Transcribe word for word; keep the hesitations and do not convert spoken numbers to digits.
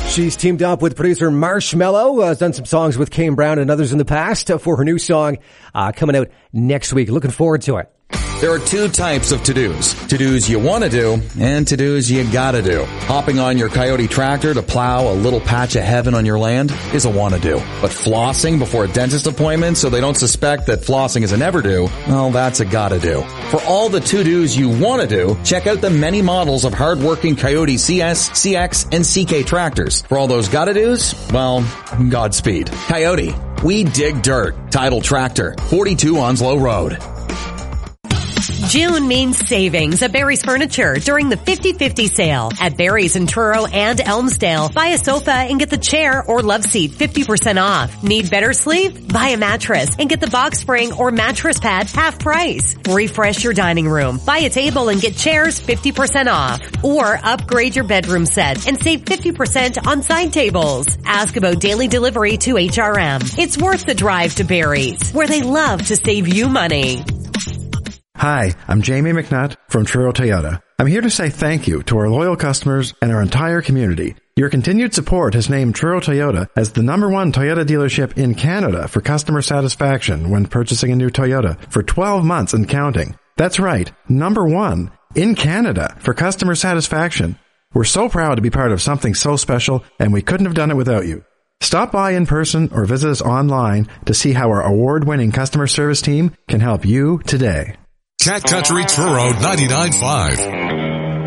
She's teamed up with producer Marshmello, uh, has done some songs with Kane Brown and others in the past uh, for her new song uh, coming out next week. Looking forward to it. There are two types of to-dos. To-dos you want to do and to-dos you gotta do. Hopping on your Coyote tractor to plow a little patch of heaven on your land is a want to do. But flossing before a dentist appointment so they don't suspect that flossing is a never do, well, that's a gotta do. For all the to-dos you want to do, check out the many models of hard-working Coyote C S, C X, and C K tractors. For all those gotta do's, well, Godspeed. Coyote, we dig dirt. Tidal Tractor, forty-two Onslow Road. June means savings at Barry's Furniture during the fifty fifty sale. At Barry's in Truro and Elmsdale, buy a sofa and get the chair or love seat fifty percent off. Need better sleep? Buy a mattress and get the box spring or mattress pad half price. Refresh your dining room. Buy a table and get chairs fifty percent off. Or upgrade your bedroom set and save fifty percent on side tables. Ask about daily delivery to H R M. It's worth the drive to Barry's, where they love to save you money. Hi, I'm Jamie McNutt from Truro Toyota. I'm here to say thank you to our loyal customers and our entire community. Your continued support has named Truro Toyota as the number one Toyota dealership in Canada for customer satisfaction when purchasing a new Toyota for twelve months and counting. That's right, number one in Canada for customer satisfaction. We're so proud to be part of something so special, and we couldn't have done it without you. Stop by in person or visit us online to see how our award-winning customer service team can help you today. Cat Country Truro ninety-nine point five.